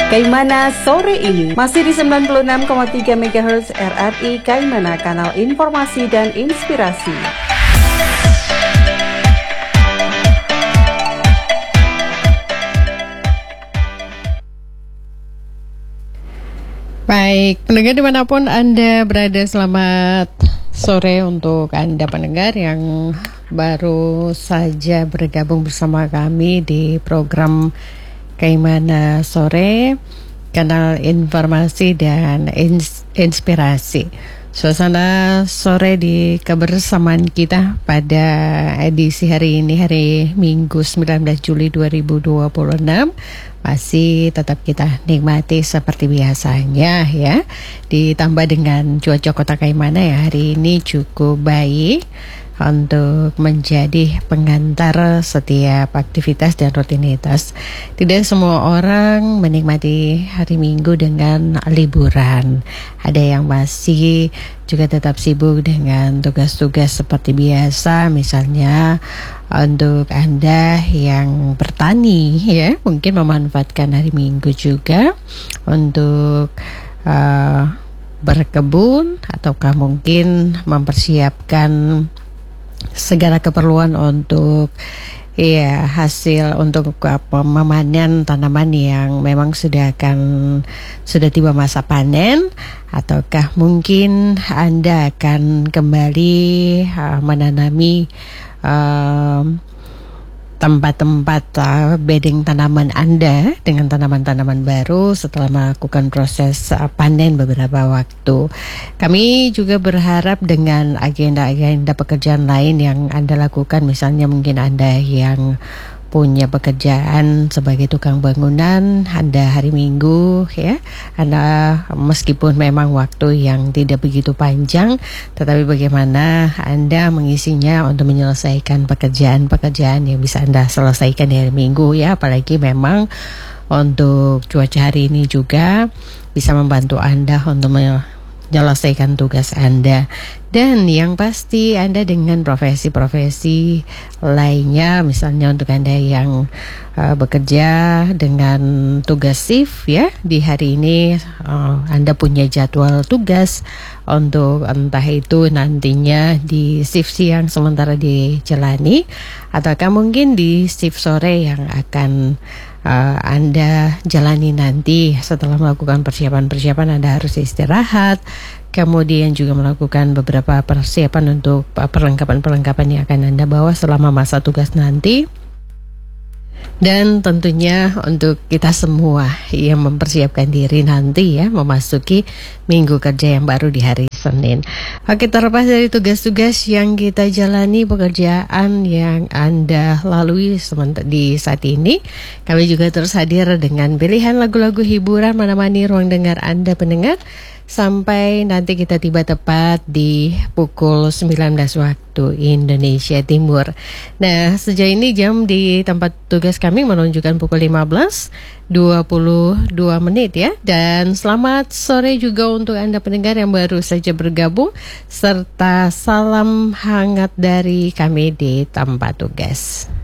Kaimana sore ini masih di 96,3 MHz RRI Kaimana, kanal informasi dan inspirasi. Baik, pendengar dimanapun Anda berada, selamat sore untuk Anda pendengar yang baru saja bergabung bersama kami di program Kaimana Sore, kanal informasi dan inspirasi. Suasana sore di kebersamaan kita pada edisi hari ini, hari Minggu 19 Juli 2026, masih tetap kita nikmati seperti biasanya ya. Ditambah dengan cuaca kota Kaimana ya hari ini cukup baik untuk menjadi pengantar setiap aktivitas dan rutinitas. Tidak semua orang menikmati hari Minggu dengan liburan. Ada yang masih juga tetap sibuk dengan tugas-tugas seperti biasa, misalnya untuk Anda yang bertani ya, mungkin memanfaatkan hari Minggu juga untuk berkebun, ataukah mungkin mempersiapkan segala keperluan untuk hasil untuk memanen tanaman yang memang sudah tiba masa panen, ataukah mungkin Anda akan kembali menanami tempat-tempat bedding tanaman Anda dengan tanaman-tanaman baru setelah melakukan proses panen beberapa waktu. Kami juga berharap dengan agenda-agenda pekerjaan lain yang Anda lakukan, misalnya mungkin Anda yang punya pekerjaan sebagai tukang bangunan, Anda hari Minggu ya, Anda meskipun memang waktu yang tidak begitu panjang, tetapi bagaimana Anda mengisinya untuk menyelesaikan pekerjaan-pekerjaan yang bisa Anda selesaikan di hari Minggu ya, apalagi memang untuk cuaca hari ini juga bisa membantu Anda untuk menyelesaikan tugas Anda. Dan yang pasti Anda dengan profesi-profesi lainnya, misalnya untuk Anda yang bekerja dengan tugas shift ya, di hari ini Anda punya jadwal tugas untuk entah itu nantinya di shift siang sementara dijalani, ataukah mungkin di shift sore yang akan Anda jalani nanti. Setelah melakukan persiapan-persiapan, Anda harus istirahat, kemudian juga melakukan beberapa persiapan untuk perlengkapan-perlengkapan yang akan Anda bawa selama masa tugas nanti. Dan tentunya untuk kita semua yang mempersiapkan diri nanti ya, memasuki minggu kerja yang baru di hari Senin. Oke, terlepas dari tugas-tugas yang kita jalani, pekerjaan yang Anda lalui di saat ini, kami juga terus hadir dengan pilihan lagu-lagu hiburan menemani ruang dengar Anda pendengar sampai nanti kita tiba tepat di pukul 19 waktu Indonesia Timur. Nah, sejauh ini jam di tempat tugas kami menunjukkan pukul 15.22 ya. Dan selamat sore juga untuk Anda pendengar yang baru saja bergabung, serta salam hangat dari kami di tempat tugas.